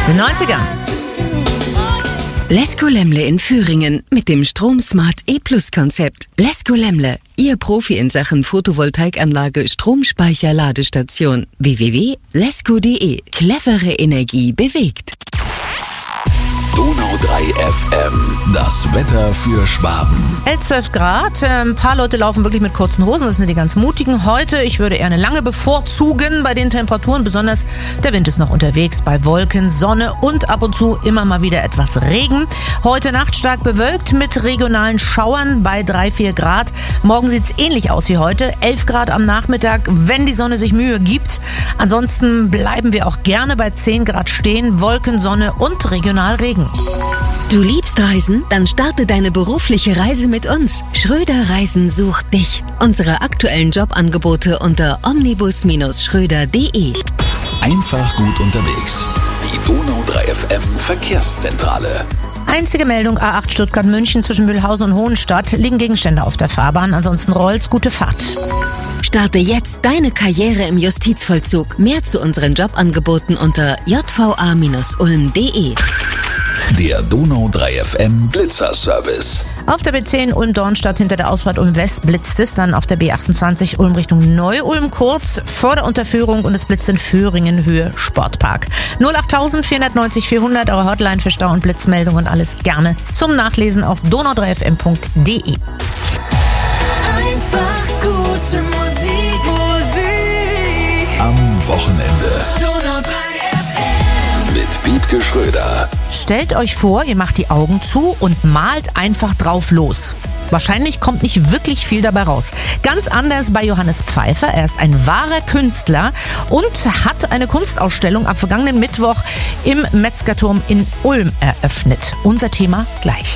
den 90ern. Lesko Lemle in Thüringen mit dem StromSmart E-Plus-Konzept. Lesko Lemle, Ihr Profi in Sachen Photovoltaikanlage, Stromspeicher, Ladestation. www.lesko.de. Clevere Energie bewegt. Donau 3 FM, das Wetter für Schwaben. 12 Grad, ein paar Leute laufen wirklich mit kurzen Hosen, das sind die ganz mutigen. Heute, ich würde eher eine lange bevorzugen bei den Temperaturen, besonders der Wind ist noch unterwegs bei Wolken, Sonne und ab und zu immer mal wieder etwas Regen. Heute Nacht stark bewölkt mit regionalen Schauern bei 3-4 Grad. Morgen sieht es ähnlich aus wie heute, 11 Grad am Nachmittag, wenn die Sonne sich Mühe gibt. Ansonsten bleiben wir auch gerne bei 10 Grad stehen, Wolken, Sonne und regional Regen. Du liebst Reisen? Dann starte deine berufliche Reise mit uns. Schröder Reisen sucht dich. Unsere aktuellen Jobangebote unter omnibus-schröder.de. Einfach gut unterwegs. Die Donau 3 FM Verkehrszentrale. Einzige Meldung: A8 Stuttgart-München zwischen Mühlhausen und Hohenstadt liegen Gegenstände auf der Fahrbahn. Ansonsten rollt's, gute Fahrt. Starte jetzt deine Karriere im Justizvollzug. Mehr zu unseren Jobangeboten unter jva-ulm.de. Der Donau 3 FM Blitzerservice. Auf der B10 Ulm-Dornstadt hinter der Ausfahrt Ulm West blitzt es, dann auf der B28 Ulm Richtung Neu-Ulm kurz vor der Unterführung und es blitzt in Föhringen Höhe Sportpark. 08000 490 400, eure Hotline für Stau- und Blitzmeldungen und alles gerne zum Nachlesen auf donau3fm.de. Einfach gute Musik. Am Wochenende. Donau 3 FM. Mit Wiebke Schröder. Stellt euch vor, ihr macht die Augen zu und malt einfach drauf los. Wahrscheinlich kommt nicht wirklich viel dabei raus. Ganz anders bei Johannes Pfeiffer. Er ist ein wahrer Künstler und hat eine Kunstausstellung am vergangenen Mittwoch im Metzgerturm in Ulm eröffnet. Unser Thema gleich.